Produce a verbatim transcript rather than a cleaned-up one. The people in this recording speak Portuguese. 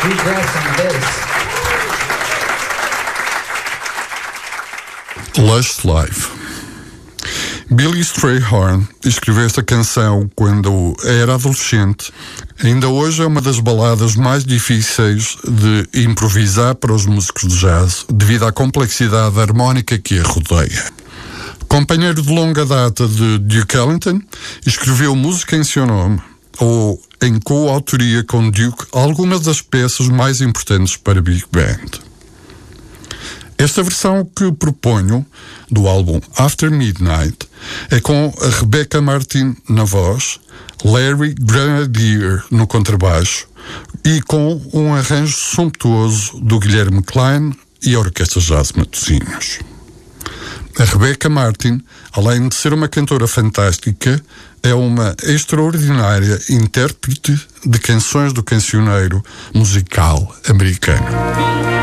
Pete Best on bass. Lush Life. Billy Strayhorn escreveu esta canção quando era adolescente. Ainda hoje é uma das baladas mais difíceis de improvisar para os músicos de jazz, devido à complexidade harmónica que a rodeia. Companheiro de longa data de Duke Ellington, escreveu música em seu nome, ou em coautoria com Duke, algumas das peças mais importantes para Big Band. Esta versão que proponho, do álbum After Midnight, é com a Rebecca Martin na voz, Larry Grenadier no contrabaixo e com um arranjo sumptuoso do Guilherme Klein e a Orquestra Jazz Matosinhos. A Rebecca Martin, além de ser uma cantora fantástica, é uma extraordinária intérprete de canções do cancioneiro musical americano.